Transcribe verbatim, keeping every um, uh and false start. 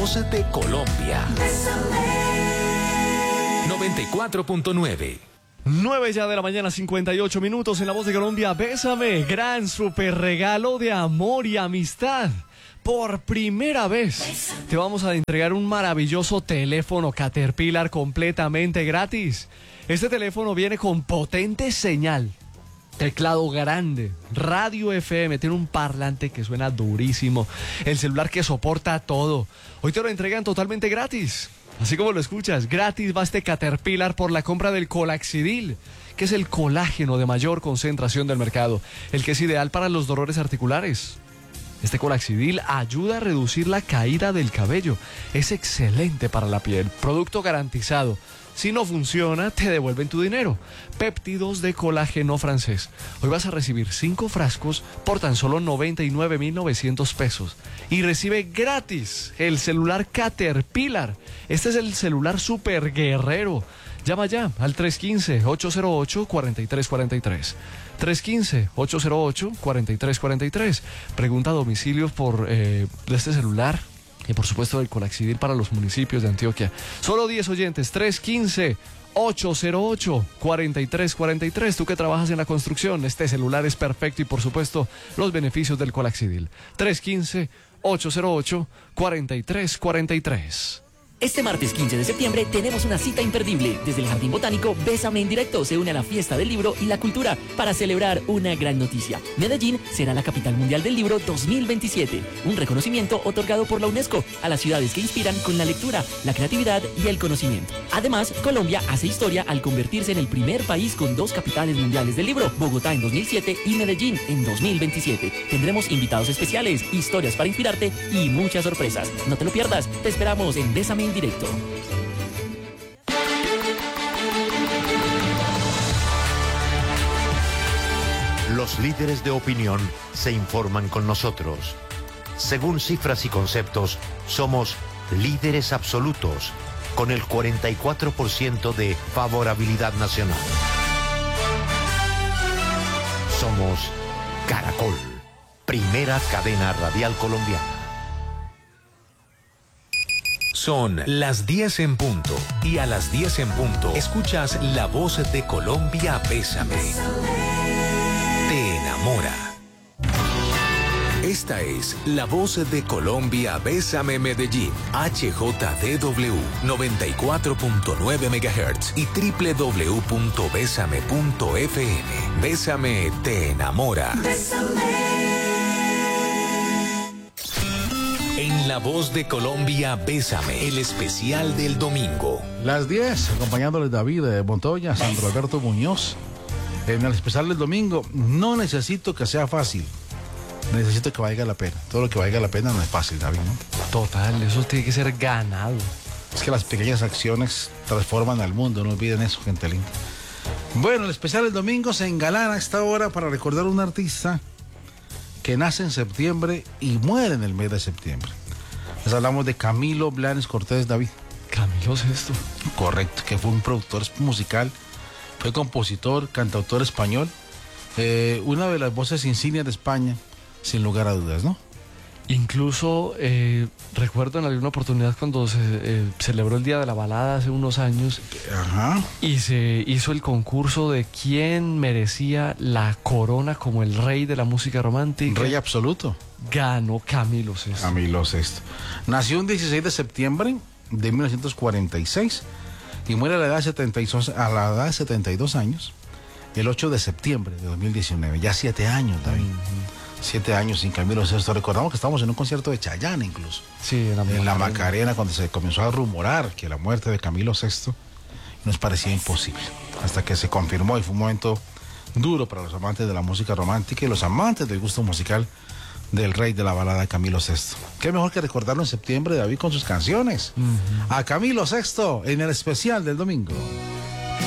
voz de Colombia. noventa y cuatro punto nueve. nueve ya de la mañana, cincuenta y ocho minutos en La Voz de Colombia. Bésame, gran super regalo de amor y amistad. Por primera vez te vamos a entregar un maravilloso teléfono Caterpillar completamente gratis. Este teléfono viene con potente señal, teclado grande, radio F M, tiene un parlante que suena durísimo, el celular que soporta todo. Hoy te lo entregan totalmente gratis. Así como lo escuchas, gratis va este Caterpillar por la compra del Colaxidil, que es el colágeno de mayor concentración del mercado, el que es ideal para los dolores articulares. Este Colaxidil ayuda a reducir la caída del cabello, es excelente para la piel, producto garantizado. Si no funciona, te devuelven tu dinero. Péptidos de colágeno francés. Hoy vas a recibir cinco frascos por tan solo noventa y nueve mil novecientos pesos. Y recibe gratis el celular Caterpillar. Este es el celular super guerrero. Llama ya al tres uno cinco, ocho cero ocho, cuatro tres cuatro tres. tres uno cinco, ocho cero ocho, cuatro tres cuatro tres. Pregunta a domicilio por eh, de este celular. Y por supuesto el Colaxidil para los municipios de Antioquia. Solo diez oyentes, tres uno cinco, ocho cero ocho, cuatro tres cuatro tres. Tú que trabajas en la construcción, este celular es perfecto y por supuesto los beneficios del Colaxidil. tres uno cinco, ocho cero ocho, cuatro tres cuatro tres. Este martes quince de septiembre tenemos una cita imperdible. Desde el Jardín Botánico, Bésame en Directo se une a la fiesta del libro y la cultura para celebrar una gran noticia. Medellín será la capital mundial del libro dos mil veintisiete, un reconocimiento otorgado por la UNESCO a las ciudades que inspiran con la lectura, la creatividad y el conocimiento. Además, Colombia hace historia al convertirse en el primer país con dos capitales mundiales del libro, Bogotá en dos mil siete y Medellín en dos mil veintisiete. Tendremos invitados especiales, historias para inspirarte y muchas sorpresas. No te lo pierdas, te esperamos en Bésame en Directo. Los líderes de opinión se informan con nosotros. Según cifras y conceptos, somos líderes absolutos, con el cuarenta y cuatro por ciento de favorabilidad nacional. Somos Caracol, primera cadena radial colombiana. Son las diez en punto y a las diez en punto escuchas La Voz de Colombia. Bésame. Te enamora. Esta es La Voz de Colombia. Bésame Medellín. H J D W noventa y cuatro punto nueve megahertz y doble u doble u doble u punto bésame punto f m. Bésame te enamora. Bésame. En La Voz de Colombia, Bésame, el especial del domingo. Las diez, acompañándoles David Montoya, Sandro Alberto Muñoz. En el especial del domingo, no necesito que sea fácil, necesito que valga la pena. Todo lo que valga la pena no es fácil, David, ¿no? Total, eso tiene que ser ganado. Es que las pequeñas acciones transforman al mundo, no olviden eso, gente linda. Bueno, el especial del domingo se engalana a esta hora para recordar a un artista que nace en septiembre y muere en el mes de septiembre. Les hablamos de Camilo Blanes Cortés, David. Camilo Sesto. Correcto, que fue un productor musical, fue compositor, cantautor español, eh, una de las voces insignias de España, sin lugar a dudas, ¿no? Incluso eh, recuerdo en alguna oportunidad cuando se eh, celebró el Día de la Balada hace unos años. Ajá. Y se hizo el concurso de quién merecía la corona como el rey de la música romántica. Rey absoluto. Ganó Camilo Sesto. Camilo Sesto. Nació un dieciséis de septiembre de mil novecientos cuarenta y seis y muere a la edad de setenta y dos, a la edad de setenta y dos años el ocho de septiembre de dos mil diecinueve. Ya siete años, David. Uh-huh. Siete años sin Camilo Sesto. Recordamos que estábamos en un concierto de Chayanne incluso. Sí, en la, en la Macarena, cuando se comenzó a rumorar que la muerte de Camilo Sesto nos parecía imposible. Hasta que se confirmó y fue un momento duro para los amantes de la música romántica y los amantes del gusto musical del rey de la balada, Camilo Sesto. Qué mejor que recordarlo en septiembre, David, con sus canciones. Uh-huh. A Camilo Sesto en el especial del domingo.